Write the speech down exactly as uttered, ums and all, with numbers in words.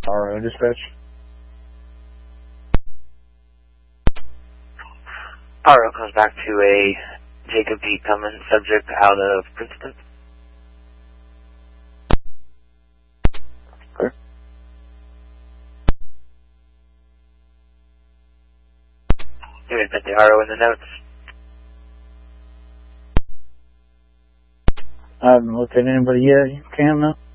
R O dispatch. R O comes back to a Jacob D. Cummins, subject out of Princeton. Okay. You had put the R O in the notes. I haven't looked at anybody yet. You can now.